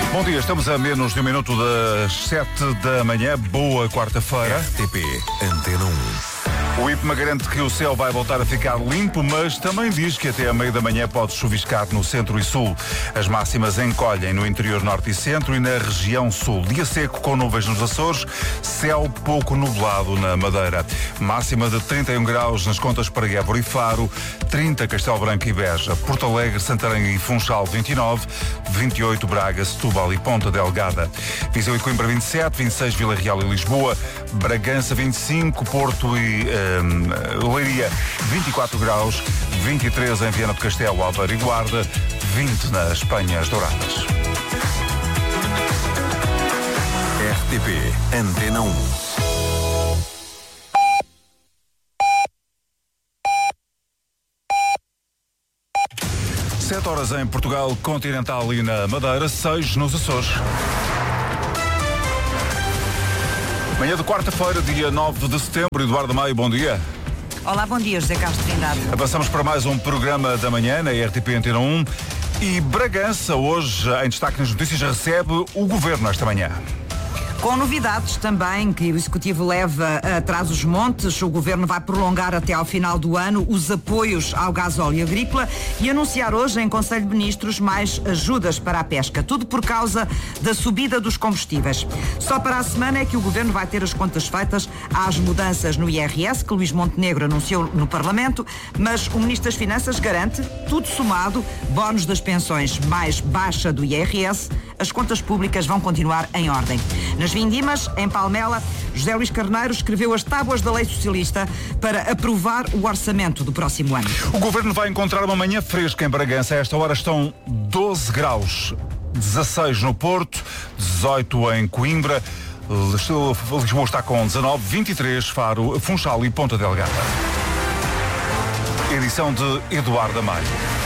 Bom dia, estamos a menos de um minuto das 7 da manhã. Boa quarta-feira. RTP Antena 1. O IPMA garante que o céu vai voltar a ficar limpo, mas também diz que até a meio da manhã pode chuviscar no centro e sul. As máximas encolhem no interior norte e centro e na região sul. Dia seco com nuvens nos Açores, céu pouco nublado na Madeira. Máxima de 31 graus nas contas para Évora e Faro, 30 Castelo Branco e Beja, Porto Alegre, Santarém e Funchal 29, 28 Braga, Setúbal e Ponta Delgada. Viseu e Coimbra 27, 26 Vila Real e Lisboa, Bragança 25, Porto e Leiria 24 graus, 23 em Viana do Castelo, Aveiro e Guarda, 20 nas Penhas Douradas. RTP Antena 1. Sete horas em Portugal continental e na Madeira, 6 nos Açores. Manhã de quarta-feira, dia 9 de setembro. Eduardo Maio, bom dia. Olá, bom dia, José Carlos Trindade. Avançamos para mais um programa da manhã na RTP Antena 1. E Bragança, hoje, em destaque nas notícias, recebe o Governo esta manhã. Com novidades também que o Executivo leva atrás os montes, o Governo vai prolongar até ao final do ano os apoios ao gasóleo agrícola e anunciar hoje em Conselho de Ministros mais ajudas para a pesca. Tudo por causa da subida dos combustíveis. Só para a semana é que o Governo vai ter as contas feitas às mudanças no IRS, que Luís Montenegro anunciou no Parlamento, mas o Ministro das Finanças garante, tudo somado, bónus das pensões mais baixa do IRS, as contas públicas vão continuar em ordem. Nas Vindimas, em Palmela, José Luís Carneiro escreveu as tábuas da lei socialista para aprovar o orçamento do próximo ano. O Governo vai encontrar uma manhã fresca em Bragança. A esta hora estão 12 graus, 16 no Porto, 18 em Coimbra, Lisboa está com 19, 23 Faro, Funchal e Ponta Delgada. Edição de Eduardo Amaio.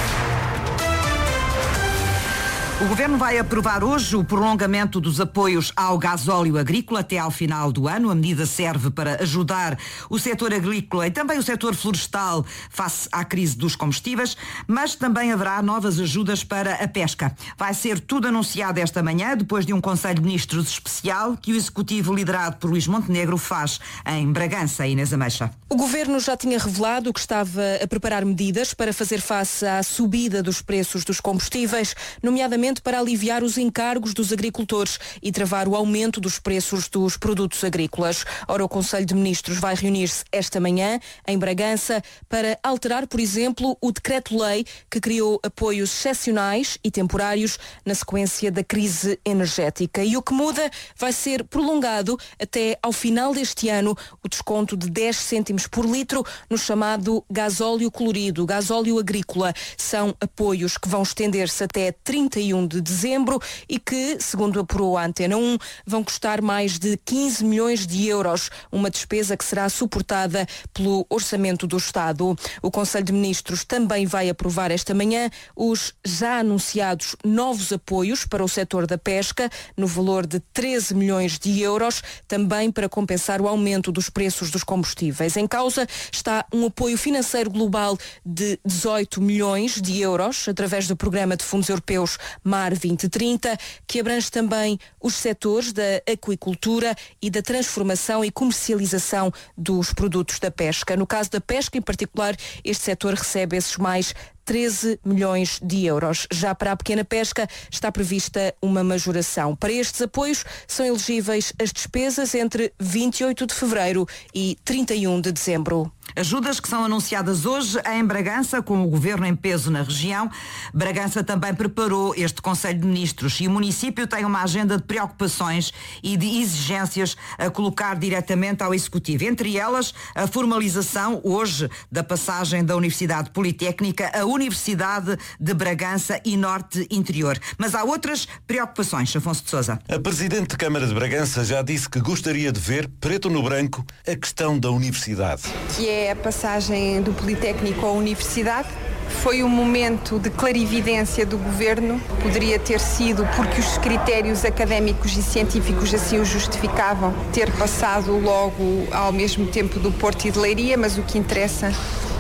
O Governo vai aprovar hoje o prolongamento dos apoios ao gasóleo agrícola até ao final do ano. A medida serve para ajudar o setor agrícola e também o setor florestal face à crise dos combustíveis, mas também haverá novas ajudas para a pesca. Vai ser tudo anunciado esta manhã, depois de um Conselho de Ministros especial que o Executivo, liderado por Luís Montenegro, faz em Bragança. Inês Ameixa. O Governo já tinha revelado que estava a preparar medidas para fazer face à subida dos preços dos combustíveis, nomeadamente para aliviar os encargos dos agricultores e travar o aumento dos preços dos produtos agrícolas. Ora, o Conselho de Ministros vai reunir-se esta manhã em Bragança para alterar, por exemplo, o decreto-lei que criou apoios excepcionais e temporários na sequência da crise energética. E o que muda vai ser prolongado até ao final deste ano o desconto de 10 cêntimos por litro no chamado gasóleo colorido, gasóleo agrícola. São apoios que vão estender-se até 31 de dezembro e que, segundo apurou a Antena 1, vão custar mais de 15 milhões de euros, uma despesa que será suportada pelo Orçamento do Estado. O Conselho de Ministros também vai aprovar esta manhã os já anunciados novos apoios para o setor da pesca, no valor de 13 milhões de euros, também para compensar o aumento dos preços dos combustíveis. Em causa está um apoio financeiro global de 18 milhões de euros, através do Programa de Fundos Europeus Mar 2030, que abrange também os setores da aquicultura e da transformação e comercialização dos produtos da pesca. No caso da pesca, em particular, este setor recebe esses mais 13 milhões de euros. Já para a pequena pesca está prevista uma majoração. Para estes apoios são elegíveis as despesas entre 28 de fevereiro e 31 de dezembro. Ajudas que são anunciadas hoje em Bragança, com o Governo em peso na região. Bragança também preparou este Conselho de Ministros e o município tem uma agenda de preocupações e de exigências a colocar diretamente ao Executivo. Entre elas, a formalização hoje da passagem da Universidade Politécnica à Universidade de Bragança e Norte Interior. Mas há outras preocupações, Afonso de Sousa. A Presidente de Câmara de Bragança já disse que gostaria de ver, preto no branco, a questão da universidade. Que é a passagem do Politécnico à Universidade. Foi um momento de clarividência do Governo. Poderia ter sido, porque os critérios académicos e científicos assim o justificavam, ter passado logo ao mesmo tempo do Porto e de Leiria, mas o que interessa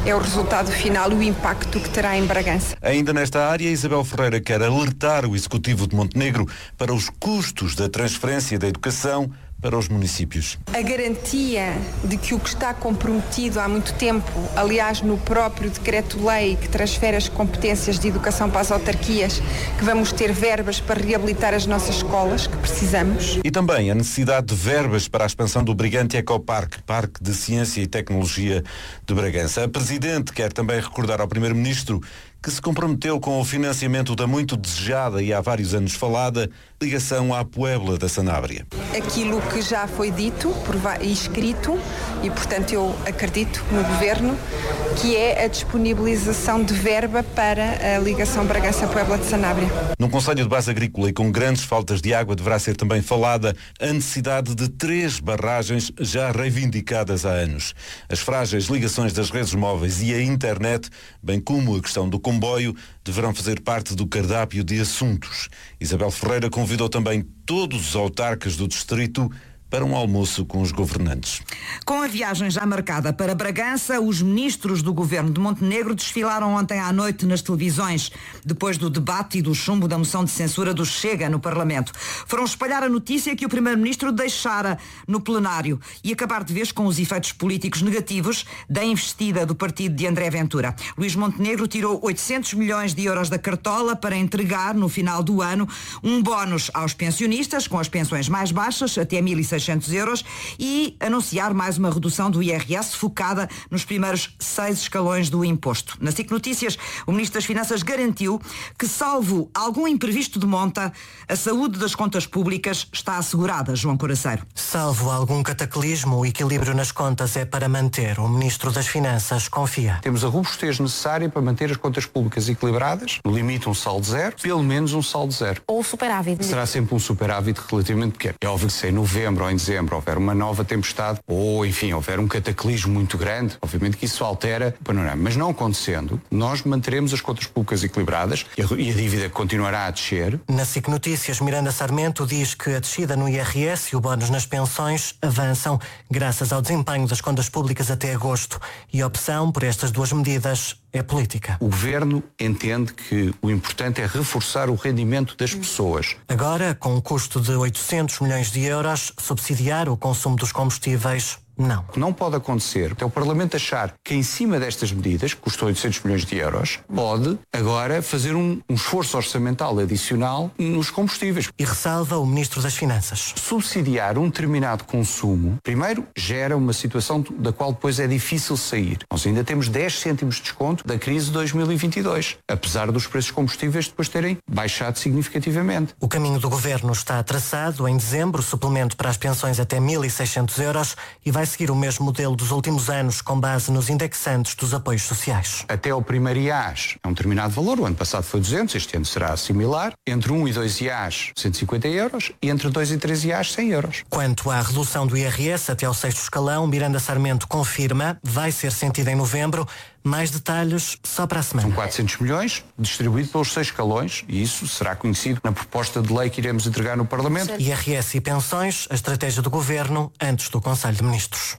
é o resultado final e o impacto que terá em Bragança. Ainda nesta área, Isabel Ferreira quer alertar o Executivo de Montenegro para os custos da transferência da educação para os municípios. A garantia de que o que está comprometido há muito tempo, aliás no próprio decreto-lei que transfere as competências de educação para as autarquias, que vamos ter verbas para reabilitar as nossas escolas, que precisamos. E também a necessidade de verbas para a expansão do Brigante Ecoparque, Parque de Ciência e Tecnologia de Bragança. A Presidente quer também recordar ao Primeiro-Ministro que se comprometeu com o financiamento da muito desejada e há vários anos falada ligação à Puebla da Sanabria. Aquilo que já foi dito e escrito, e portanto eu acredito no Governo, que é a disponibilização de verba para a ligação Bragança-Puebla de Sanabria. Num Conselho de Base Agrícola e com grandes faltas de água deverá ser também falada a necessidade de 3 barragens já reivindicadas há anos. As frágeis ligações das redes móveis e a internet, bem como a questão do comboio, deverão fazer parte do cardápio de assuntos. Isabel Ferreira convidou também todos os autarcas do distrito para um almoço com os governantes. Com a viagem já marcada para Bragança, os ministros do governo de Montenegro desfilaram ontem à noite nas televisões, depois do debate e do chumbo da moção de censura do Chega no Parlamento. Foram espalhar a notícia que o primeiro-ministro deixara no plenário e acabar de vez com os efeitos políticos negativos da investida do partido de André Ventura. Luís Montenegro tirou 800 milhões de euros da cartola para entregar, no final do ano, um bónus aos pensionistas, com as pensões mais baixas, até 1.600 euros, e anunciar mais uma redução do IRS focada nos primeiros 6 escalões do imposto. Na SIC Notícias, o Ministro das Finanças garantiu que, salvo algum imprevisto de monta, a saúde das contas públicas está assegurada. João Coraceiro. Salvo algum cataclismo, o equilíbrio nas contas é para manter. O Ministro das Finanças confia. Temos a robustez necessária para manter as contas públicas equilibradas, no limite um saldo zero, pelo menos um saldo zero. Ou superávit. Será sempre um superávit relativamente pequeno. É óbvio que se em novembro ou em dezembro houver uma nova tempestade ou, enfim, houver um cataclismo muito grande, obviamente que isso altera o panorama. Mas não acontecendo, nós manteremos as contas públicas equilibradas e a dívida continuará a descer. Na SIC Notícias, Miranda Sarmento diz que a descida no IRS e o bónus nas pensões avançam graças ao desempenho das contas públicas até agosto, e a opção por estas 2 medidas é política. O Governo entende que o importante é reforçar o rendimento das pessoas. Agora, com um custo de 800 milhões de euros, subsidiar o consumo dos combustíveis, não. Não pode acontecer é o Parlamento achar que em cima destas medidas, que custou 800 milhões de euros, pode agora fazer um esforço orçamental adicional nos combustíveis. E ressalva o Ministro das Finanças. Subsidiar um determinado consumo, primeiro, gera uma situação da qual depois é difícil sair. Nós ainda temos 10 cêntimos de desconto da crise de 2022, apesar dos preços de combustíveis depois terem baixado significativamente. O caminho do Governo está traçado. Em dezembro, suplemento para as pensões até 1.600 euros e vai seguir o mesmo modelo dos últimos anos, com base nos indexantes dos apoios sociais. Até ao primeiro IAS é um determinado valor, o ano passado foi 200, este ano será similar. Entre 1 e 2 IAS, 150 euros, e entre 2 e 3 IAS, 100 euros. Quanto à redução do IRS até ao 6º escalão, Miranda Sarmento confirma, vai ser sentida em novembro. Mais detalhes só para a semana. São 400 milhões, distribuído pelos 6 escalões, e isso será conhecido na proposta de lei que iremos entregar no Parlamento. IRS e pensões, a estratégia do Governo antes do Conselho de Ministros.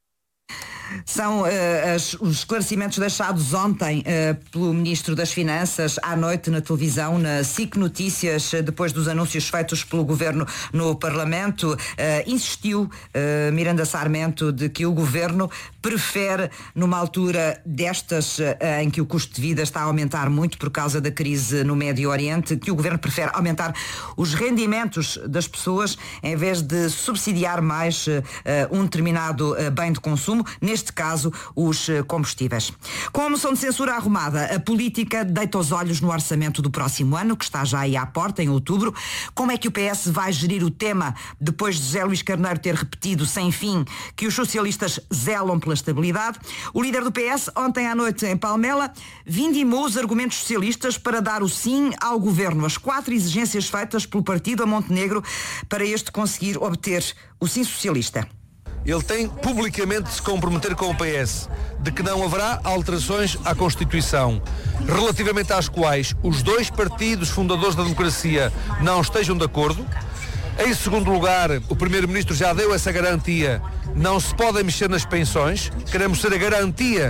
São os esclarecimentos deixados ontem pelo Ministro das Finanças à noite na televisão, na SIC Notícias, depois dos anúncios feitos pelo Governo no Parlamento. Insistiu Miranda Sarmento de que o Governo prefere, numa altura destas em que o custo de vida está a aumentar muito por causa da crise no Médio Oriente, que o Governo prefere aumentar os rendimentos das pessoas em vez de subsidiar mais um determinado bem de consumo, neste caso os combustíveis. Com a moção de censura arrumada, a política deita os olhos no orçamento do próximo ano, que está já aí à porta, em outubro. Como é que o PS vai gerir o tema depois de José Luís Carneiro ter repetido sem fim que os socialistas zelam pela estabilidade? O líder do PS, ontem à noite em Palmela, vindimou os argumentos socialistas para dar o sim ao Governo, as 4 exigências feitas pelo partido a Montenegro para este conseguir obter o sim socialista. Ele tem publicamente de se comprometer com o PS de que não haverá alterações à Constituição, relativamente às quais os 2 partidos fundadores da democracia não estejam de acordo. Em segundo lugar, o Primeiro-Ministro já deu essa garantia, não se pode mexer nas pensões, queremos ser a garantia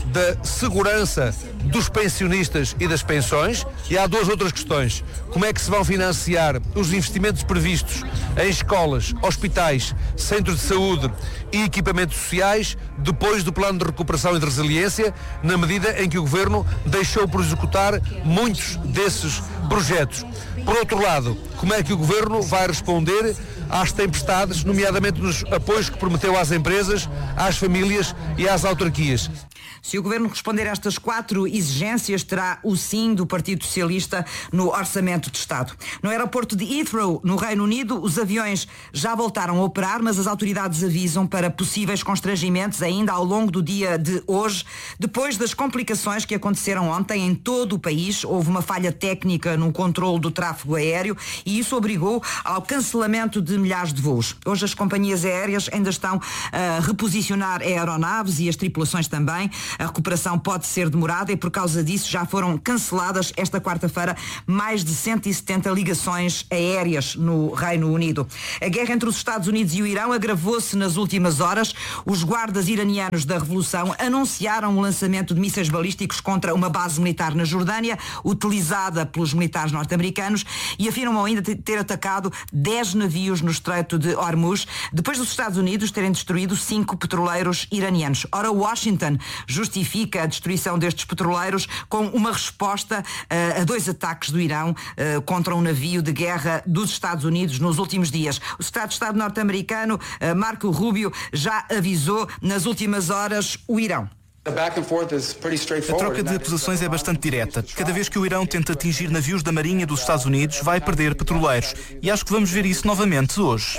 da segurança dos pensionistas e das pensões, e há duas outras questões. Como é que se vão financiar os investimentos previstos em escolas, hospitais, centros de saúde e equipamentos sociais depois do plano de recuperação e de resiliência, na medida em que o Governo deixou por executar muitos desses projetos. Por outro lado, como é que o Governo vai responder às tempestades, nomeadamente nos apoios que prometeu às empresas, às famílias e às autarquias? Se o Governo responder a estas 4 exigências, terá o sim do Partido Socialista no Orçamento de Estado. No aeroporto de Heathrow, no Reino Unido, os aviões já voltaram a operar, mas as autoridades avisam para possíveis constrangimentos ainda ao longo do dia de hoje. Depois das complicações que aconteceram ontem em todo o país, houve uma falha técnica no controle do tráfego aéreo e isso obrigou ao cancelamento de milhares de voos. Hoje as companhias aéreas ainda estão a reposicionar aeronaves e as tripulações também. A recuperação pode ser demorada e por causa disso já foram canceladas esta quarta-feira mais de 170 ligações aéreas no Reino Unido. A guerra entre os Estados Unidos e o Irão agravou-se nas últimas horas. Os guardas iranianos da Revolução anunciaram o lançamento de mísseis balísticos contra uma base militar na Jordânia, utilizada pelos militares norte-americanos, e afirmam ainda ter atacado 10 navios no Estreito de Hormuz, depois dos Estados Unidos terem destruído 5 petroleiros iranianos. Ora, Washington justifica a destruição destes petroleiros com uma resposta a 2 ataques do Irão contra um navio de guerra dos Estados Unidos nos últimos dias. O secretário de Estado norte-americano, Marco Rubio, já avisou nas últimas horas o Irão. A troca de acusações é bastante direta. Cada vez que o Irão tenta atingir navios da Marinha dos Estados Unidos, vai perder petroleiros. E acho que vamos ver isso novamente hoje.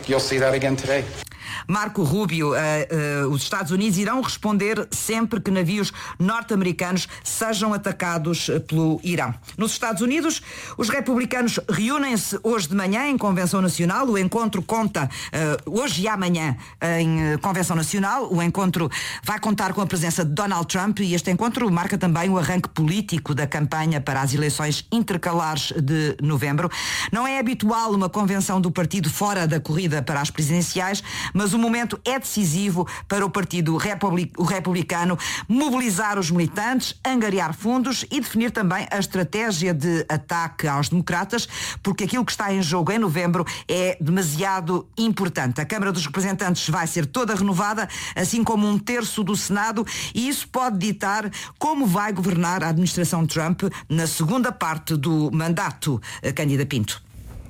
Marco Rubio, os Estados Unidos irão responder sempre que navios norte-americanos sejam atacados pelo Irão. Nos Estados Unidos, os republicanos reúnem-se hoje de manhã em Convenção Nacional. O encontro conta hoje e amanhã em Convenção Nacional. O encontro vai contar com a presença de Donald Trump e este encontro marca também o arranque político da campanha para as eleições intercalares de novembro. Não é habitual uma convenção do partido fora da corrida para as presidenciais, mas o momento é decisivo para o Partido Republicano mobilizar os militantes, angariar fundos e definir também a estratégia de ataque aos democratas, porque aquilo que está em jogo em novembro é demasiado importante. A Câmara dos Representantes vai ser toda renovada, assim como 1/3 do Senado, e isso pode ditar como vai governar a administração Trump na segunda parte do mandato. Cândida Pinto.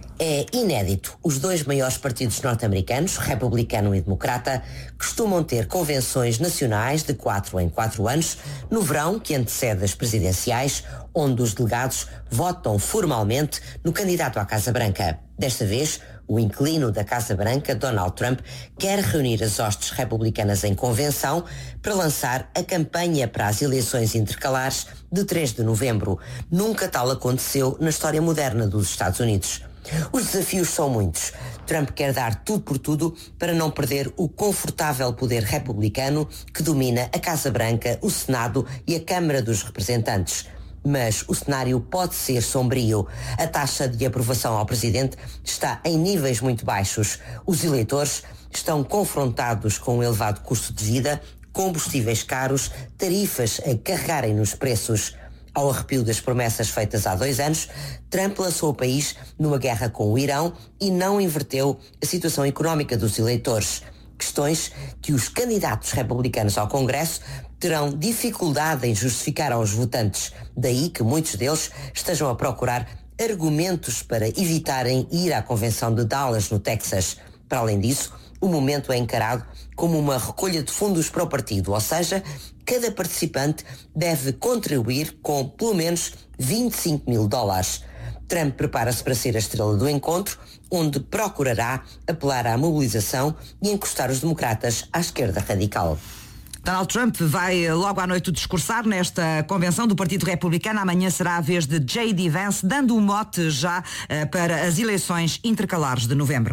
É inédito. Os 2 maiores partidos norte-americanos, republicano e democrata, costumam ter convenções nacionais de 4 em 4 anos, no verão que antecede as presidenciais, onde os delegados votam formalmente no candidato à Casa Branca. Desta vez, o inquilino da Casa Branca, Donald Trump, quer reunir as hostes republicanas em convenção para lançar a campanha para as eleições intercalares de 3 de novembro. Nunca tal aconteceu na história moderna dos Estados Unidos. Os desafios são muitos. Trump quer dar tudo por tudo para não perder o confortável poder republicano que domina a Casa Branca, o Senado e a Câmara dos Representantes. Mas o cenário pode ser sombrio. A taxa de aprovação ao presidente está em níveis muito baixos. Os eleitores estão confrontados com um elevado custo de vida, combustíveis caros, tarifas a carregarem nos preços. Ao arrepio das promessas feitas há 2 anos, Trump lançou o país numa guerra com o Irão e não inverteu a situação económica dos eleitores. Questões que os candidatos republicanos ao Congresso terão dificuldade em justificar aos votantes. Daí que muitos deles estejam a procurar argumentos para evitarem ir à convenção de Dallas, no Texas. Para além disso, o momento é encarado como uma recolha de fundos para o partido, ou seja, cada participante deve contribuir com pelo menos $25 mil. Trump prepara-se para ser a estrela do encontro, onde procurará apelar à mobilização e encostar os democratas à esquerda radical. Donald Trump vai logo à noite discursar nesta convenção do Partido Republicano. Amanhã será a vez de J.D. Vance, dando um mote já para as eleições intercalares de novembro.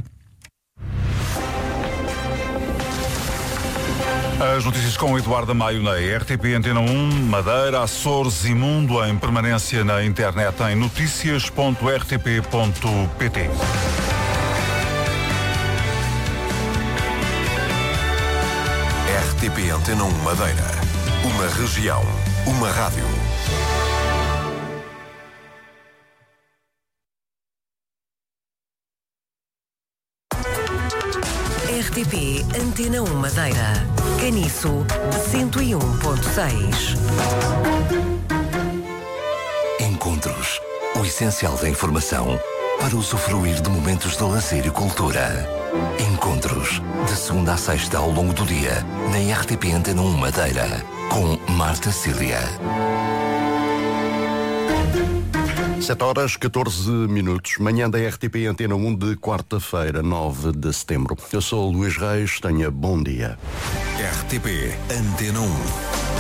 As notícias com o Eduardo Maio na RTP Antena 1, Madeira, Açores e Mundo, em permanência na internet em noticias.rtp.pt. RTP Antena 1 Madeira. Uma região. Uma rádio. RTP Antena 1 Madeira. Caniço 101.6. Encontros. O essencial da informação para usufruir de momentos de lazer e cultura. Encontros. De segunda a sexta ao longo do dia. Na RTP Antena 1 Madeira. Com Marta Cília. 7h14, manhã da RTP Antena 1 de quarta-feira, 9 de setembro. Eu sou o Luís Reis, tenha bom dia. RTP Antena 1.